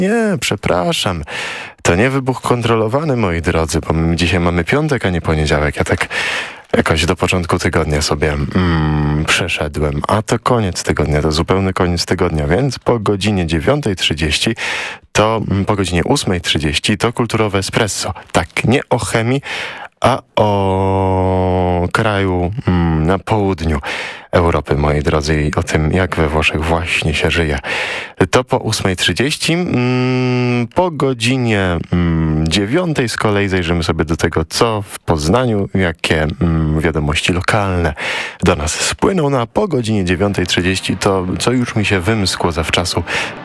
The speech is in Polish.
Nie, przepraszam. To nie wybuch kontrolowany, moi drodzy, bo my dzisiaj mamy piątek, a nie poniedziałek. Ja tak jakoś do początku tygodnia sobie przeszedłem, a to koniec tygodnia, to zupełny koniec tygodnia, więc po godzinie 9:30 to po godzinie 8:30 to kulturowe espresso. Tak, nie o chemii, a o kraju na południu Europy, moi drodzy, i o tym, jak we Włoszech właśnie się żyje. To po 8:30. Po godzinie 9:00 z kolei zajrzymy sobie do tego, co w Poznaniu, jakie wiadomości lokalne do nas spłyną. No a po godzinie 9:30 to, co już mi się wymskło zawczasu,